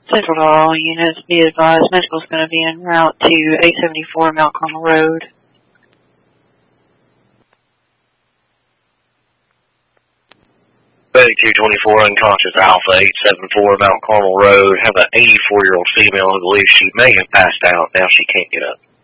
Central to all units, be advised, medical is going to be en route to 874 Mount Carmel Road. 224 unconscious Alpha 874 Mount Carmel Road. Have an 84-year-old female who believes she may have passed out. Now she can't get up.